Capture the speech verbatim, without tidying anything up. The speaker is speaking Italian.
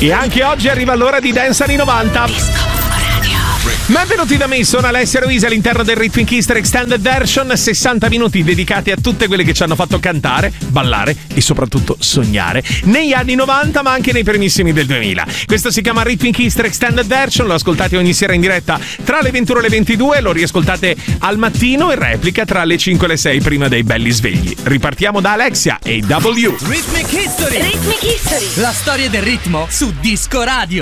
E anche oggi arriva l'ora di Dance anni novanta. Benvenuti da me, sono Alessia Ruisi all'interno del Rhythm Kister Extended Version, sessanta minuti dedicati a tutte quelle che ci hanno fatto cantare, ballare e soprattutto sognare negli anni novanta, ma anche nei primissimi del duemila. Questo si chiama Rhythm Kister Extended Version, lo ascoltate ogni sera in diretta tra le ventuno e le ventidue, lo riascoltate al mattino e replica tra le cinque e le sei prima dei belli svegli. Ripartiamo da Alexia e W. Rhythmic History. Rhythmic History. La storia del ritmo su Disco Radio.